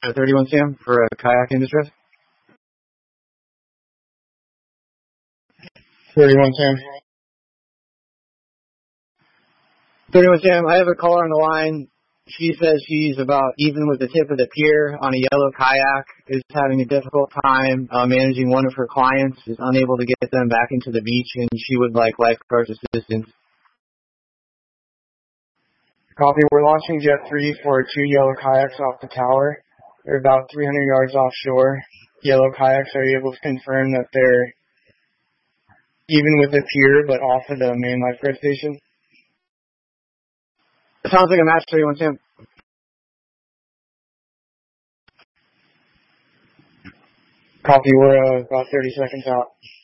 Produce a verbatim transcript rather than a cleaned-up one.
thirty-one Sam for a kayak in distress. thirty-one Sam. thirty-one Sam, I have a caller on the line. She says she's about even with the tip of the pier on a yellow kayak, is having a difficult time uh, managing one of her clients, is unable to get them back into the beach, and she would like lifeguard assistance. Copy, we're launching Jet three for two yellow kayaks off the tower. They're about three hundred yards offshore. Yellow kayaks are able to confirm that they're even with the pier, but off of the main lifeguard station. It sounds like a match, thirty-one Sam. Copy, we're uh, about thirty seconds out.